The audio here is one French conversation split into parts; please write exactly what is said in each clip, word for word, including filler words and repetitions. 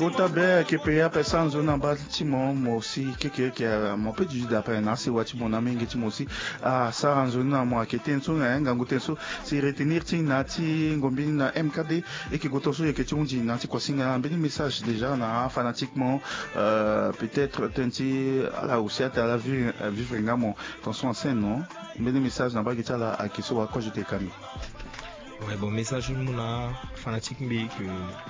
Kota be ke pe ya pesa nzo na ba ti mo mo si ke ke ke mo pe du da pa na se wati mo na mengi ti mo si a sa nzo na mo ke tenso na nga ngote so si retenir ti na ti ngombi na M K D et que goto so ke ti unji na ti ko singa un message déjà na fanatiquement euh, peut-être tenti à la aussi à la vue vivre ngamo ton son scène non un message na ba ke ti la a ke so wa ko je te kami. Ouais, bon message mon na fanatique mbi que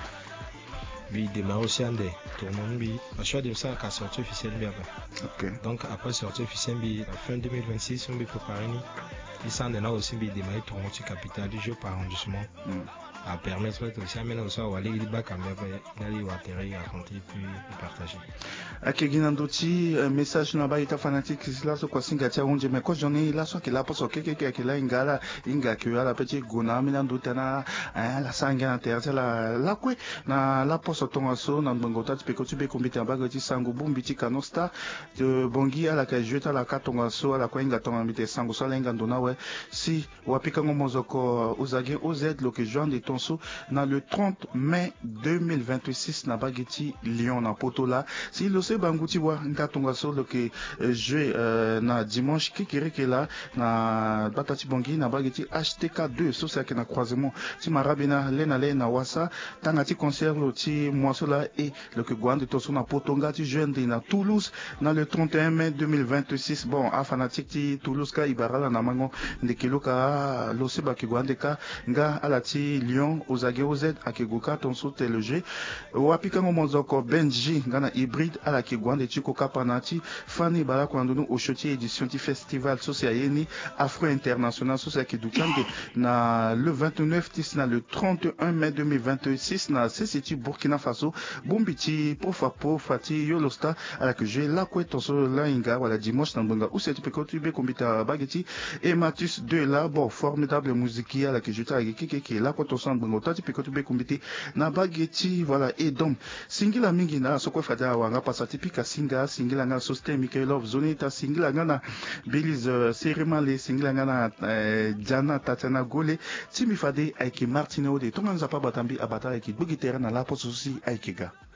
lui démarre aussi en des tournements bi le choix de ça qu'à sortie officielle bi après. OK. Donc après sortie officielle bi la fin deux mille vingt-six on bi préparer ni il s'en est là aussi bi démarrer tournoi capital du jeu par arrondissement. Mm. À permettre aussi à maintenant ça aller il bac à aller atterrir raconter puis partager. Akegina ndoti message na ba ita fanatique là so kwa singa tia unje me ko joni là so ke la poso ke ke ke la ingala inga ke ala petit gona mina ndota na la sanga na terre la la kwe na la poso tonga so na ngota ti peko ti be kombite ba ti sango bumbi ti kanosta de bongi ala ka jeta la ka tonga so ala ko inga tonga mbite sango so la inga ndona we si wapika ngomozoko uzage oz lo ke joindre ton so na le trente mai deux mille vingt-six na bageti Lyon na Potola si lo se banguti wa nta tonga so lo ke jouer na dimanche ki kere ke la na batati bongi na bageti H T K deux so sa ke na croisement ti marabina le na le na wasa tanga ti concert lo ti moiso la et lo ke gwande to so na Potonga ti joindre na Toulouse na le trente et un mai deux mille vingt-six bon a fanatique ti Toulouse ka ibarala na mango ndekelo ka lo se ba ke gwande ka nga ala ti Lyon ozage oz akegoka ton so te le jeu wapika ngomozoko Benji nga na hybride ala ke gwande ti ko kapanati fani bala ko andonu au choti édition ti festival sociayeni afro international so sa ke dukande na le vingt-neuf tis na le trente et un mai deux mille vingt-six na ceci Burkina Faso bombi ti pofa pofa ti yolosta ala ke jeu la ko ton so la inga wala dimanche na bonga ou c'est peko ti be kombita bageti et Matus deux là bon formidable musique ala ke jeu ta ke ke la ko ton so bongo tati peko ti be kombite na bageti voilà et donc singila mingi na so ko fada wanga pasati pika singa singila nga soste Michaelov zone ta singila nga na Belize Seremale singila nga na Jana Tatiana Gole timi fade aiki Martino de tonga nzapa batambi abata aiki bugitera na la pososi aikega.